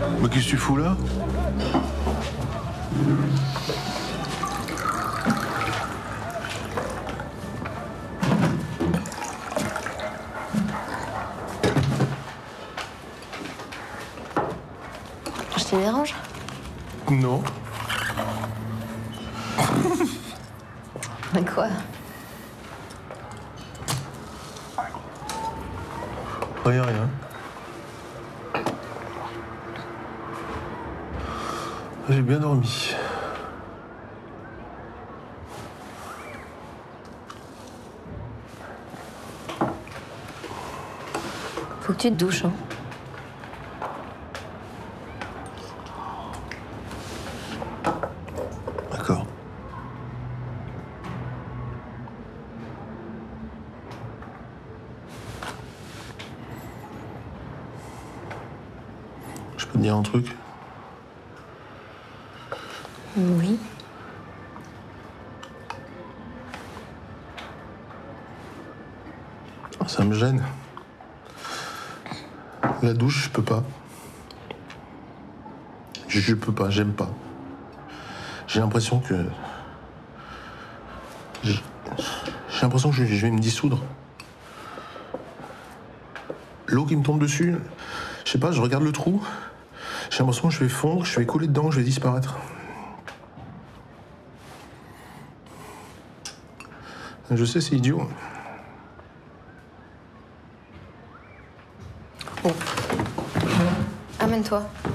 Mais qu'est-ce que tu fous là? Je te dérange? Non. Mais quoi? Rien. J'ai bien dormi. Faut que tu te douches, hein. D'accord. Je peux te dire un truc? Oui. Ça me gêne. La douche, je peux pas. Je peux pas, j'aime pas. J'ai l'impression que... J'ai l'impression que je vais me dissoudre. L'eau qui me tombe dessus, je sais pas, je regarde le trou. J'ai l'impression que je vais fondre, je vais couler dedans, je vais disparaître. Je sais, c'est idiot. Oh. Amène-toi.